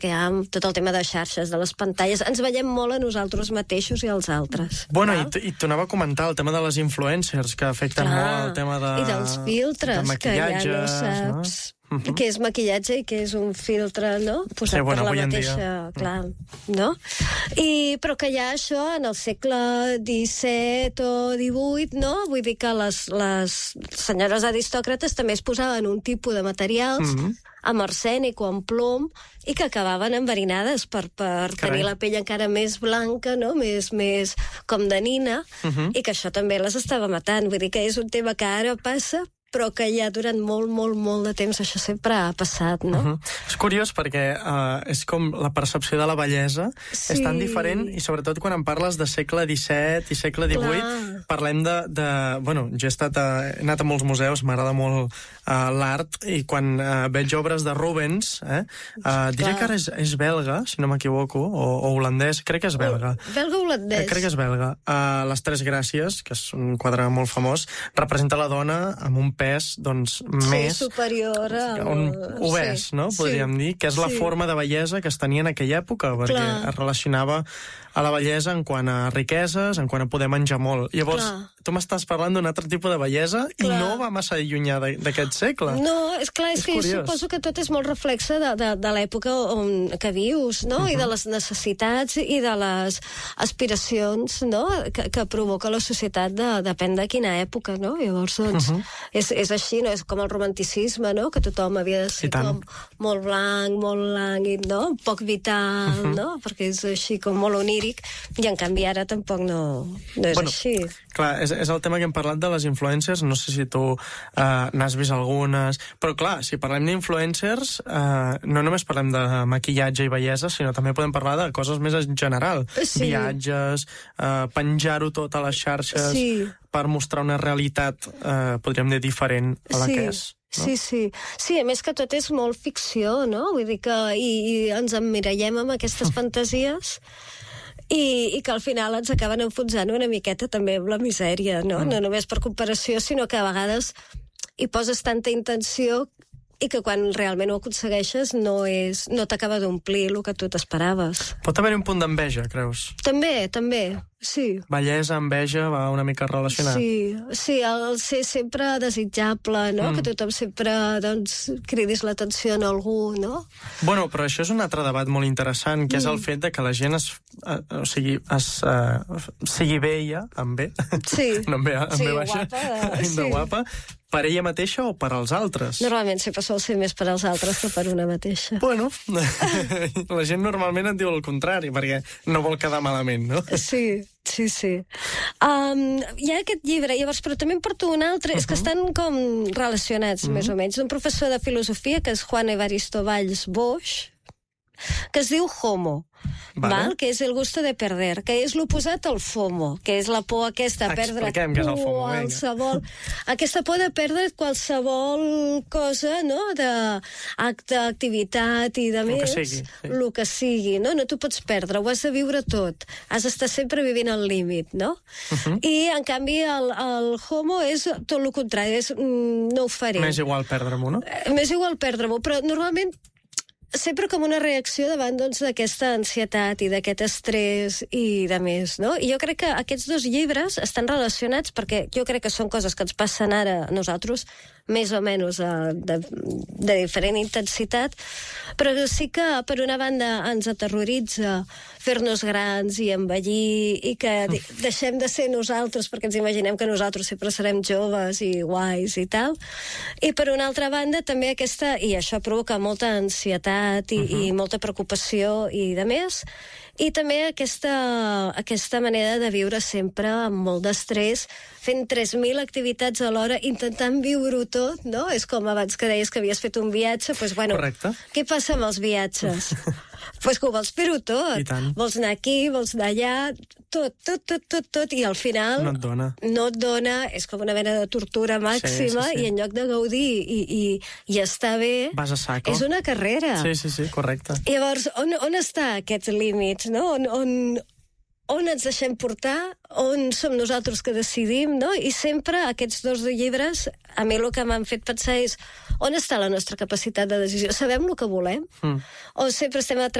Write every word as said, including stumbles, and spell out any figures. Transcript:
que hi ha tot el tema de xarxes, de les pantalles, ens veiem molt a nosaltres mateixos i als altres. Bueno, i, i t'anava a comentar el tema de les influencers, que afecten Clar. molt el tema de... I dels filtres, de que ja no saps... No? Uh-huh. Que és maquillatge i que és un filtre, no? Posat sí, bueno, per la mateixa... Dia... Clar, no? I, però que hi ha això en el segle disset o divuit, no? Vull dir que les, les senyores aristòcrates també es posaven un tipus de materials uh-huh. amb arsènic o amb plom i que acabaven enverinades per, per tenir la pell encara més blanca, no? Més, més com de nina, uh-huh. i que això també les estava matant. Vull dir que és un tema que ara passa, però que ja durant molt, molt, molt de temps això sempre ha passat, no? Uh-huh. És curiós perquè uh, és com la percepció de la bellesa sí. és tan diferent, i sobretot quan em parles de segle disset i segle divuit, Clar. parlem de, de... Bueno, jo he, estat a, he anat a molts museus, m'agrada molt uh, l'art, i quan uh, veig obres de Rubens, eh, uh, diré que ara és, és belga, si no m'equivoco, o, o holandès, crec que és belga. Oh, belga-holandès. Eh, crec que és belga. Uh, Les Tres Gràcies, que és un quadre molt famós, representa la dona amb un pes, doncs, sí, més... superior a... Un obès, sí, no? Podríem sí, dir, que és la sí. forma de bellesa que es tenia en aquella època, perquè Clar. es relacionava a la bellesa en quant a riqueses, en quant a poder menjar molt. Llavors, clar. tu m'estàs parlant d'un altre tipus de bellesa clar. i no va massa llunyà d'aquest segle. No, és clar, és, és que curiós. Jo suposo que tot és molt reflexe de, de, de l'època on que vius, no? Uh-huh. I de les necessitats i de les aspiracions, no? Que, que provoca la societat, de, depèn de quina època, no? Llavors, doncs, uh-huh. és, és així, no? És com el romanticisme, no? Que tothom havia de ser com molt blanc, molt lànguid, no? Poc vital, uh-huh. no? Perquè és així com molt oníric, i en canvi ara tampoc no, no és bueno, així. Clar, és, és el tema que hem parlat de les influencers, no sé si tu uh, n'has vist algunes, però clar, si parlem d'influencers, uh, no només parlem de maquillatge i bellesa, sinó també podem parlar de coses més en general. Sí. Viatges, uh, penjar-ho tot a les xarxes sí. per mostrar una realitat, uh, podríem dir, diferent a la sí. que és. No? Sí, sí. Sí, a més que tot és molt ficció, no? Vull dir que i, i ens emmirallem amb aquestes fantasies i, i que al final ens acaben enfonsant una miqueta també amb la misèria, no? Mm. No només per comparació, sinó que a vegades hi poses tanta intenció i que quan realment ho aconsegueixes no és no t'acaba d'omplir el que tu t'esperaves. Pot haver-hi un punt d'enveja, creus? També, també, sí. Bellesa, enveja, va una mica relacionat. Sí, sí, el ser sempre desitjable, no? Mm. Que tothom sempre, doncs, cridis l'atenció en algú, no? Bueno, però això és un altre debat molt interessant, que mm. és el fet de que la gent es, uh, o sigui, es, uh, sigui bella, amb bé, sí. no amb bé, amb sí, bé baixa, guapa, sí. guapa, per ella mateixa o per als altres? Normalment sempre sol ser més per als altres que per una mateixa. Bueno, la gent normalment et diu el contrari, perquè no vol quedar malament, no? Sí, sí, sí. Um, hi ha aquest llibre, llavors, però també em porto un altre, uh-huh. és que estan com relacionats, uh-huh. més o menys, d'un professor de filosofia, que és Juan Evaristo Valls Boix, que es diu Homo, vale. val? Que és el gusto de perder, que és l'oposat al FOMO, que és la por aquesta a perdre qualsevol, aquesta por de perdre qualsevol cosa, no?, d'acte, activitat i de més, que sigui, sí. el que sigui, no? No t'ho pots perdre, ho has de viure tot, has d'estar sempre vivint al límit, no? Uh-huh. I, en canvi, el, el Homo és tot el contrari, és mm, no ho faré. Més igual perdre-m'ho, no? Més igual perdre-m'ho, però normalment sempre com una reacció davant, doncs, d'aquesta ansietat i d'aquest estrès i de més, no? I jo crec que aquests dos llibres estan relacionats perquè jo crec que són coses que ens passen ara a nosaltres, més o menys de, de, de diferent intensitat, però sí que, per una banda, ens aterroritza fer-nos grans i envellir i que deixem de ser nosaltres perquè ens imaginem que nosaltres sempre serem joves i guais i tal. I, per una altra banda, també aquesta... I això provoca molta ansietat i, uh-huh. i molta preocupació i de més. I també aquesta, aquesta manera de viure sempre amb molt d'estrès, fent tres mil activitats alhora, intentant viure-ho tot, no? És com abans que deies que havies fet un viatge, doncs, bueno, correcte. Què passa amb els viatges? Pues que ho vols fer-ho tot. Vols anar aquí, vols anar allà, tot, tot, tot, tot, tot, i al final... No et dona. No et dona, és com una mena de tortura màxima, sí, sí, sí. I en lloc de gaudir i, i, i estar bé... Vas a saco. És una carrera. Sí, sí, sí, correcte. I llavors, on, on està aquests límits, no? On, on, on ens deixem portar, on som nosaltres que decidim, no? I sempre aquests dos llibres, a mi el que m'han fet pensar és on està la nostra capacitat de decisió? Sabem el que volem? Mm. O sempre estem